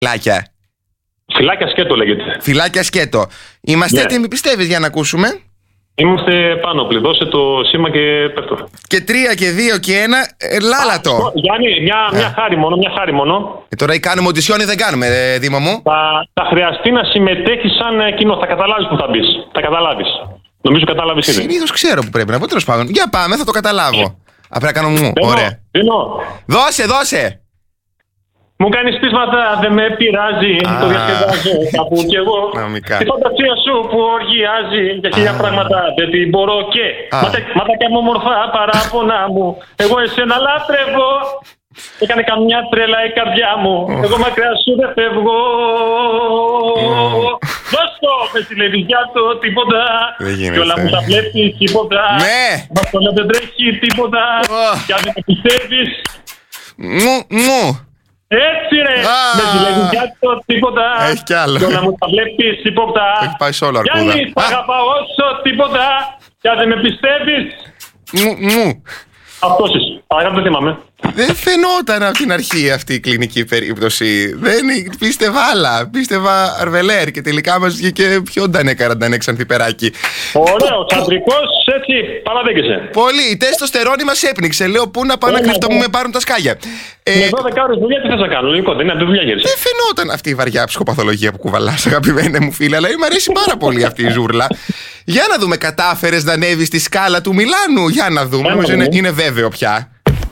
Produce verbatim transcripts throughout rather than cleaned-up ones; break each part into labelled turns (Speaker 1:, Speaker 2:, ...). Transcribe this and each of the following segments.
Speaker 1: Φυλάκια.
Speaker 2: Φυλάκια σκέτο λέγεται.
Speaker 1: Φυλάκια σκέτο. Είμαστε
Speaker 2: Ναι.
Speaker 1: έτοιμοι, πιστεύεις, για να ακούσουμε?
Speaker 2: Είμαστε πάνω, δώσε το σήμα και πέφτω.
Speaker 1: Και τρία και δύο και ένα, ε, λάλατο.
Speaker 2: Γιάννη, μια, μια χάρη μόνο, μια χάρη μόνο.
Speaker 1: Ε, τώρα ή κάνουμε οντισιόν ή δεν κάνουμε, ε, Δήμο μου.
Speaker 2: Θα, θα χρειαστεί να συμμετέχει σαν ε, κοινό. Θα καταλάβεις που θα μπεις. Θα καταλάβεις. Νομίζω κατάλαβες ήδη.
Speaker 1: Συνήθως ξέρω που πρέπει να πω, τέλος πάντων. Για πάμε, θα το καταλάβω. Απλά να κάνω μου.
Speaker 2: Δίνω,
Speaker 1: Ωραία.
Speaker 2: δίνω.
Speaker 1: Δώσε, δώσε.
Speaker 2: Μου κάνεις πείσματα, δεν με πειράζει.
Speaker 1: Α.
Speaker 2: Το διασκεδάζω κάπου κι εγώ.
Speaker 1: Νομικά.
Speaker 2: Τη φαντασία σου που οργιάζει. Για χίλια πράγματα δεν την μπορώ και.
Speaker 1: Α.
Speaker 2: Ματάκια μου μορφά παράπονα μου. Εγώ εσένα λάτρευω. Έκανε καμιά τρέλα η καρδιά μου. Εγώ μακριά σου δεν φεύγω. Δώσ' το με στη λεβιδιά το τίποτα.
Speaker 1: Δεν γίνεται.
Speaker 2: Κι όλα μου τα βλέπεις τίποτα.
Speaker 1: Ναι.
Speaker 2: Μας το λέω δεν τρέχει τίποτα.
Speaker 1: Oh.
Speaker 2: Κι αν δεν με πιστεύεις.
Speaker 1: Μου, μου.
Speaker 2: Έτσι ρε,
Speaker 1: Ah.
Speaker 2: με τη λεβιδιά το τίποτα.
Speaker 1: Έχει κι άλλο.
Speaker 2: Κι όλα μου τα βλέπεις τίποτα.
Speaker 1: Έχει πάει σε όλο αρκούδα.
Speaker 2: Γιάννη, σ'
Speaker 1: Α.
Speaker 2: αγαπάω όσο τίποτα. Κι αν δεν με πιστεύεις.
Speaker 1: Μου, μου.
Speaker 2: Αυτός είσαι. Παρακάτω δεν θυμάμαι.
Speaker 1: Δεν φαινόταν από την αρχή αυτή η κλινική περίπτωση. Δεν πίστευα άλλα. Πίστευα Αρβελέρ και τελικά μας βγήκε πιο ντανέκα ντανέξανθη περάκι.
Speaker 2: Ωραίος, αντρικός, έτσι, παραδέχεσαι.
Speaker 1: Πολύ. Η τεστοστερόνη μας έπνιξε. Λέω πού να πάω να
Speaker 2: Έλα,
Speaker 1: κρυφτώ μου
Speaker 2: ναι.
Speaker 1: με πάρουν τα σκάλια. Ε,
Speaker 2: Με δώδεκα ώρες δουλειά τι θες να κάνω, λογικό, δεν είναι από δουλειά γύρισε.
Speaker 1: δεν φαινόταν αυτή η βαριά ψυχοπαθολογία που κουβαλάς, αγαπημένε μου φίλε, αλλά μου αρέσει πάρα πολύ αυτή η ζούρλα. Για να δούμε, κατάφερες να ανέβεις στη σκάλα του Μιλάνου. Για να δούμε.
Speaker 2: Έλα,
Speaker 1: Νομίζω
Speaker 2: ναι.
Speaker 1: είναι, είναι βέβαιο πια.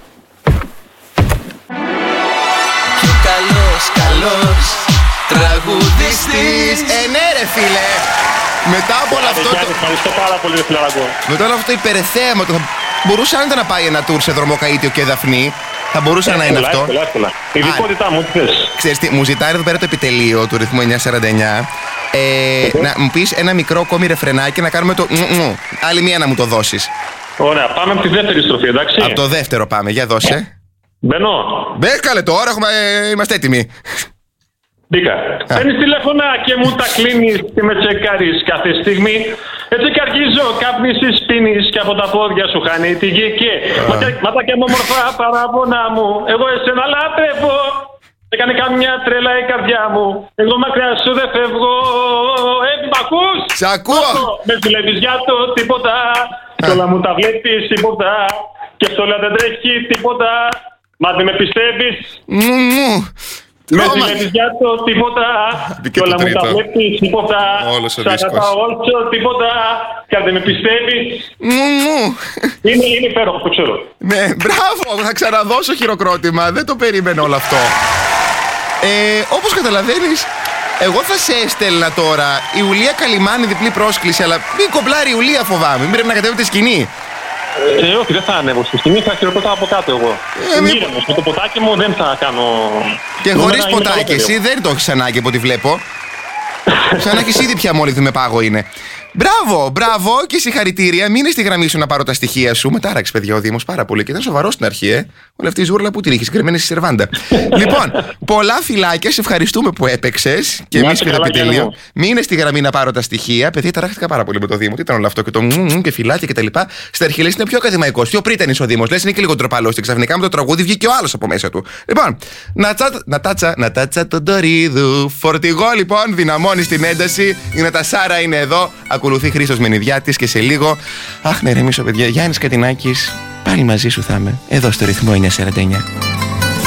Speaker 3: Πιο καλός, καλός τραγουδιστής.
Speaker 1: Ε, ναι, ρε φίλε. Μετά από όλο αυτό.
Speaker 2: Γιάννη,
Speaker 1: Το...
Speaker 2: ευχαριστώ πάρα πολύ, ρε φιλαράκο.
Speaker 1: Μετά όλο αυτό το υπερεθέαμα. Το... Θα μπορούσε άνετα να πάει ένα tour σε Δρομοκαΐτιο και Δαφνή. Θα μπορούσε να είναι
Speaker 2: Εύκολα,
Speaker 1: αυτό.
Speaker 2: εύκολα, εύκολα. Η ειδικότητά μου, τι θες.
Speaker 1: Ξέρεις τι, μου ζητάει εδώ πέρα το επιτελείο του ρυθμού εννιακόσια σαράντα εννιά. Ε, να μου πεις ένα μικρό ακόμη ρεφρενάκι να κάνουμε το μου, μου. Άλλη μία να μου το δώσεις.
Speaker 2: Ωραία, πάμε από τη δεύτερη στροφή, εντάξει.
Speaker 1: Από το δεύτερο πάμε, για δώσε.
Speaker 2: Μπαίνω.
Speaker 1: Μπες καλέ τώρα, έχουμε, ε, είμαστε έτοιμοι.
Speaker 2: Μπήκα. Παίρνεις τηλέφωνα και μου τα κλείνεις και με τσεκάρεις κάθε στιγμή. Έτσι και αρχίζω, κάπνισης πίνεις και από τα πόδια σου χάνει τη γη και ματάκια μου μορφά παράπονα μου. Εγώ εσένα λάτρευω. Έκανε καμιά τρέλα η καρδιά μου. Εγώ μακριά σου δεν φεύγω. Ε, μ' ακούς?
Speaker 1: Σ' ακούω.
Speaker 2: Με δουλεύεις για το τίποτα. Κι όλα μου τα βλέπεις τίποτα. Και αυτό λέω δεν τρέχει τίποτα. Μα δεν με πιστεύεις.
Speaker 1: Μου, μου.
Speaker 2: Με
Speaker 1: Τρώμα.
Speaker 2: δουλεύεις για το τίποτα.
Speaker 1: Μπήκε
Speaker 2: Κι
Speaker 1: το
Speaker 2: όλα μου τα
Speaker 1: τρίτο.
Speaker 2: βλέπεις τίποτα.
Speaker 1: Όλος ο
Speaker 2: Σ'
Speaker 1: δίσκος.
Speaker 2: αγαπάω όσο τίποτα. Κι αν δεν με πιστεύεις.
Speaker 1: Μου, μου.
Speaker 2: Είναι, είναι υπέροχο, το ξέρω.
Speaker 1: Ναι, μπράβο, θα ξαναδώσω χειροκρότημα. Δεν το περίμενα όλο αυτό. Ε, όπως καταλαβαίνεις, εγώ θα σε έστελνα τώρα η Ιουλία Καλιμάνη, διπλή πρόσκληση, αλλά μην κομπλάρει η Ιουλία, φοβάμαι. Μην πρέπει να κατέβετε σκηνή.
Speaker 2: Ε, όχι, δεν θα ανέβω στη στιγμή, θα χειροκροτάω από κάτω εγώ.
Speaker 1: Ε,
Speaker 2: Ε,
Speaker 1: μη-
Speaker 2: Ήρεμος, με το ποτάκι μου δεν θα κάνω.
Speaker 1: Και
Speaker 2: Νούμερα
Speaker 1: χωρίς
Speaker 2: είναι
Speaker 1: ποτάκι,
Speaker 2: καλύτερο.
Speaker 1: εσύ δεν το έχεις ανάγκη από ό,τι βλέπω. Σαν να έχεις ήδη πια μόλι με πάγο είναι. Μπράβο, μπράβο και συγχαρητήρια. Μείνε στη γραμμή σου να πάρω τα στοιχεία σου. Με τάραξε, παιδιά, ο Δήμος πάρα πολύ και ήταν σοβαρό στην αρχή, ε. Όλη αυτή η ζούρλα που την είχε κρεμμένη στη σερβάντα. Λοιπόν, πολλά φιλάκια, σε ευχαριστούμε που έπαιξες και
Speaker 2: Να
Speaker 1: εμείς
Speaker 2: είστε
Speaker 1: και το
Speaker 2: καλά,
Speaker 1: επιτελείο.
Speaker 2: Γιάννη μου.
Speaker 1: Μείνε στη γραμμή να πάρω τα στοιχεία. Παιδιά, ταράχτηκα πάρα πολύ με το Δήμο. Τι ήταν όλο αυτό και το μου μου και φυλάκια κτλ. Στην αρχή λες είναι πιο ακαδημαϊκό, πιο πρίτανης ο Δήμος. Λες είναι και λίγο τροπαλός και ξαφνικά με το τραγούδι βγήκε ο άλλος από μέσα του. Λοιπόν, Νατσα- Νατάτσα, Νατάτσα τον Τωρίδου. Φορτηγό λοιπόν, δυναμώνει την ένταση. Η Νατασάρα είναι εδώ. Ακολουθεί Χρήστος Μενιδιάτης και σε λίγο. Αχ, να ηρεμήσω, παιδιά. Γιάννης Κατινάκης, πάλι μαζί σου θα είμαι. Εδώ στο ρυθμό εννιακόσια σαράντα εννιά.